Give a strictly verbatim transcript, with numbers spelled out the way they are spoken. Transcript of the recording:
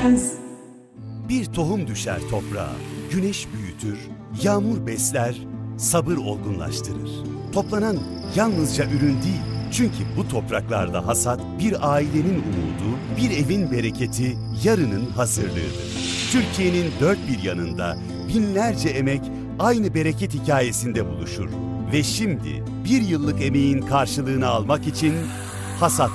Lens. Bir tohum düşer toprağa, güneş büyütür, yağmur besler, sabır olgunlaştırır. Toplanan yalnızca ürün değil, çünkü bu topraklarda hasat bir ailenin umudu, bir evin bereketi, yarının hazırlığıdır. Türkiye'nin dört bir yanında binlerce emek aynı bereket hikayesinde buluşur. Ve şimdi bir yıllık emeğin karşılığını almak için hasat